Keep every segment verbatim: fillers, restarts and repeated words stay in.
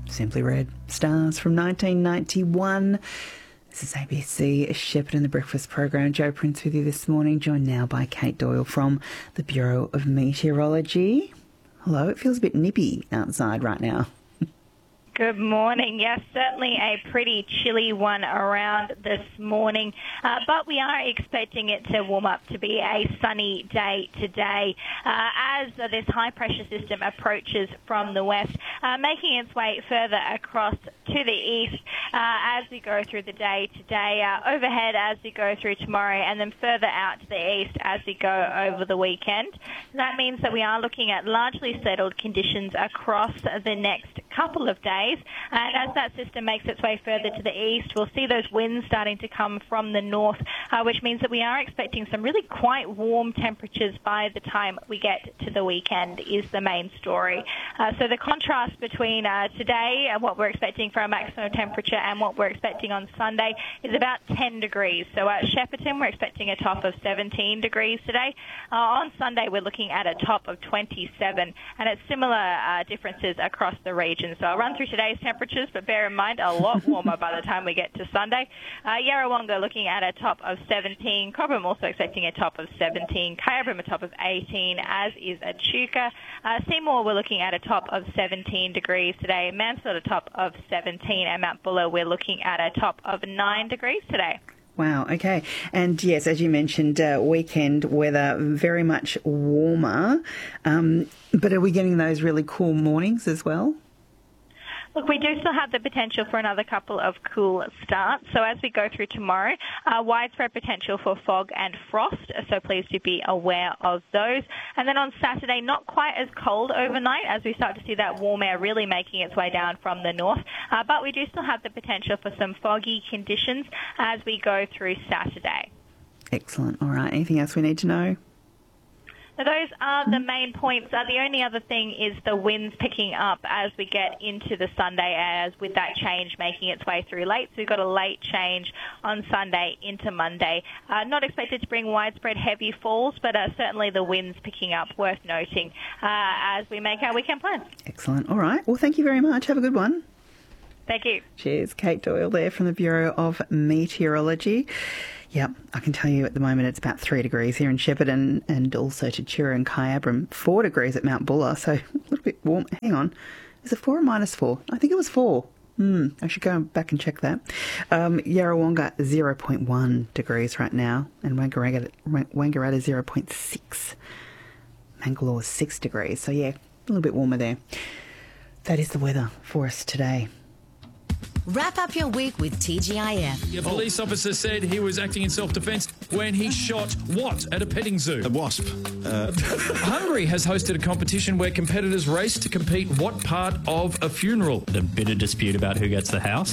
Simply Red Stars from nineteen ninety-one. This is A B C Shepherd and the Breakfast Program. Joe Prince with you this morning, joined now by Kate Doyle from the Bureau of Meteorology. Hello, it feels a bit nippy outside right now. Good morning. Yes, certainly a pretty chilly one around this morning, uh, but we are expecting it to warm up to be a sunny day today uh, as uh, this high-pressure system approaches from the west, uh, making its way further across to the east uh, as we go through the day today, uh, overhead as we go through tomorrow, and then further out to the east as we go over the weekend. That means that we are looking at largely settled conditions across the next couple of days. And as that system makes its way further to the east, we'll see those winds starting to come from the north, uh, which means that we are expecting some really quite warm temperatures by the time we get to the weekend is the main story. Uh, so the contrast between uh, today and what we're expecting for our maximum temperature and what we're expecting on Sunday is about ten degrees. So at Shepparton, we're expecting a top of seventeen degrees today. Uh, on Sunday, we're looking at a top of twenty-seven, and it's similar uh, differences across the region. So I'll run through today's temperatures, but bear in mind, a lot warmer by the time we get to Sunday. Uh, Yarrawonga looking at a top of seventeen. Cobram also expecting a top of seventeen. Kyabram a top of eighteen, as is Echuca. Uh, Seymour, we're looking at a top of seventeen degrees today. Mansfield a top of seventeen. And Mount Buller, we're looking at a top of nine degrees today. Wow, okay. And yes, as you mentioned, uh, weekend weather very much warmer. Um, but are we getting those really cool mornings as well? Look, we do still have the potential for another couple of cool starts. So as we go through tomorrow, uh, widespread potential for fog and frost, so please do be aware of those. And then on Saturday, not quite as cold overnight as we start to see that warm air really making its way down from the north. Uh, but we do still have the potential for some foggy conditions as we go through Saturday. Excellent. All right. Anything else we need to know? So those are the main points. Uh, the only other thing is the winds picking up as we get into the Sunday, as with that change making its way through late. So we've got a late change on Sunday into Monday. Uh, not expected to bring widespread heavy falls, but uh, certainly the winds picking up, worth noting uh, as we make our weekend plans. Excellent. All right. Well, thank you very much. Have a good one. Thank you. Cheers. Kate Doyle there from the Bureau of Meteorology. Yep, I can tell you at the moment it's about three degrees here in Shepparton and also Tatura and Kyabram, four degrees at Mount Buller, so a little bit warm. Hang on, is it four or minus four? I think it was four. Hmm, I should go back and check that. Um, Yarrawonga, zero point one degrees right now, and Wangaratta, Wangaratta zero point six. Mangalore, six degrees, so yeah, a little bit warmer there. That is the weather for us today. Wrap up your week with T G I F. A police officer said he was acting in self-defence when he shot what at a petting zoo? A wasp. Uh... Hungary has hosted a competition where competitors race to compete what part of a funeral. A bit of dispute about who gets the house.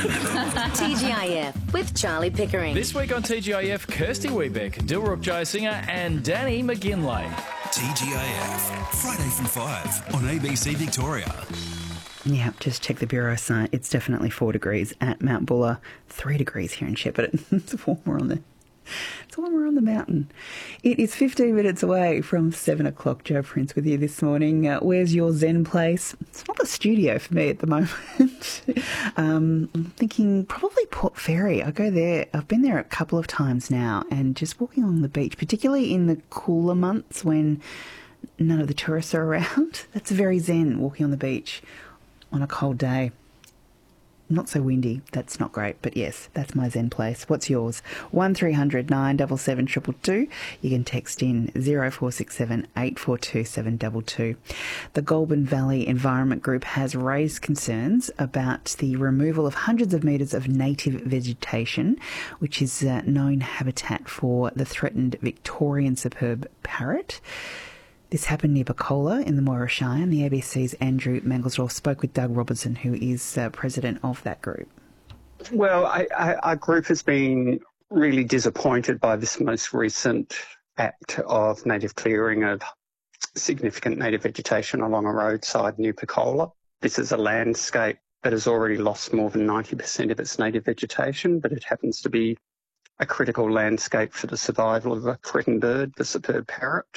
T G I F with Charlie Pickering. This week on T G I F, Kirsty Wiebeck, Dilruk Jayasinger and Danny McGinlay. T G I F, Friday from five on A B C Victoria. Yeah, just check the Bureau site. It's definitely four degrees at Mount Buller, three degrees here in Shepparton. It's warmer on the, it's warmer on the mountain. It is fifteen minutes away from seven o'clock. Joe Prince with you this morning. Uh, where's your Zen place? It's not the studio for me at the moment. um, I'm thinking probably Port Fairy. I go there. I've been there a couple of times now, and just walking along the beach, particularly in the cooler months when none of the tourists are around. That's very zen, walking on the beach on a cold day. Not so windy, that's not great, but yes, that's my zen place. What's yours? one three hundred nine seven seven two two two. You can text in zero four six seven eight four two seven two two. The Goulburn Valley Environment Group has raised concerns about the removal of hundreds of metres of native vegetation, which is uh, known habitat for the threatened Victorian superb parrot. This happened near Bacola in the Moira Shire, and the A B C's Andrew Mangelsdorf spoke with Doug Robertson, who is uh, president of that group. Well, I, I, our group has been really disappointed by this most recent act of native clearing of significant native vegetation along a roadside near Bacola. This is a landscape that has already lost more than ninety percent of its native vegetation, but it happens to be a critical landscape for the survival of a threatened bird, the superb parrot.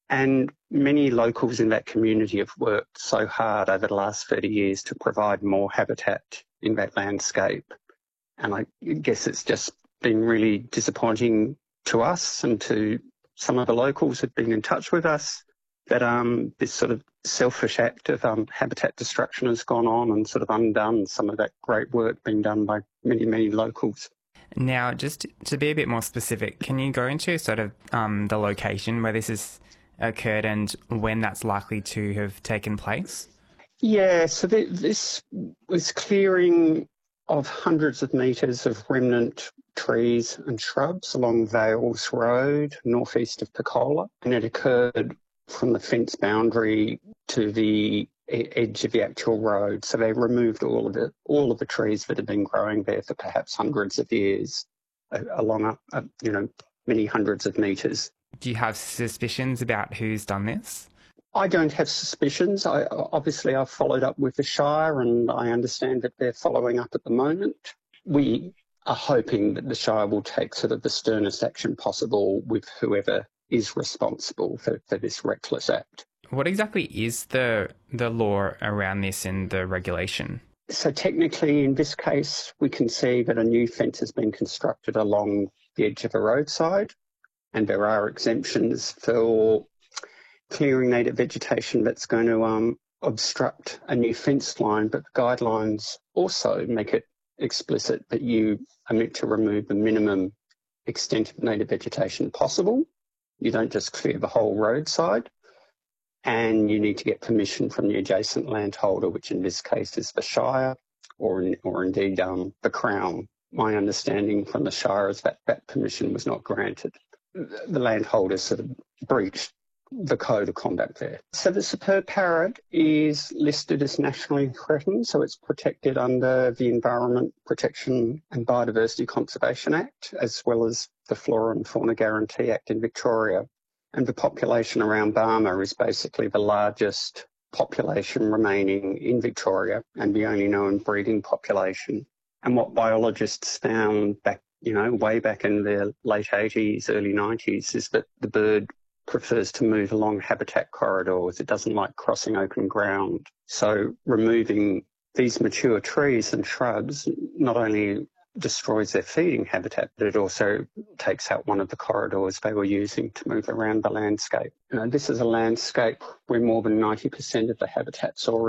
And many locals in that community have worked so hard over the last thirty years to provide more habitat in that landscape. And I guess it's just been really disappointing to us and to some of the locals who've been in touch with us that um, this sort of selfish act of um, habitat destruction has gone on and sort of undone some of that great work being done by many, many locals. Now, just to be a bit more specific, can you go into sort of um, the location where this has occurred and when that's likely to have taken place? Yeah, so th- this was clearing of hundreds of metres of remnant trees and shrubs along Vales Road, northeast of Pecola, and it occurred from the fence boundary to the e- edge of the actual road. So they removed all of the all of the trees that had been growing there for perhaps hundreds of years, uh, along a, a, you know many hundreds of metres. Do you have suspicions about who's done this? I don't have suspicions. I, obviously, I've followed up with the Shire and I understand that they're following up at the moment. We are hoping that the Shire will take sort of the sternest action possible with whoever is responsible for, for this reckless act. What exactly is the the law around this and the regulation? So technically, in this case, we can see that a new fence has been constructed along the edge of a roadside, and there are exemptions for clearing native vegetation that's going to um, obstruct a new fence line, but the guidelines also make it explicit that you are meant to remove the minimum extent of native vegetation possible. You don't just clear the whole roadside, and you need to get permission from the adjacent landholder, which in this case is the Shire, or in, or indeed um, the Crown. My understanding from the Shire is that that permission was not granted. The landholders sort of breached the code of conduct there. So the superb parrot is listed as nationally threatened, so it's protected under the Environment Protection and Biodiversity Conservation Act, as well as the Flora and Fauna Guarantee Act in Victoria. And the population around Barmah is basically the largest population remaining in Victoria and the only known breeding population. And what biologists found back, you know, way back in the late eighties, early nineties, is that the bird prefers to move along habitat corridors. It doesn't like crossing open ground. So removing these mature trees and shrubs not only destroys their feeding habitat, but it also takes out one of the corridors they were using to move around the landscape. You know, this is a landscape where more than ninety percent of the habitat's already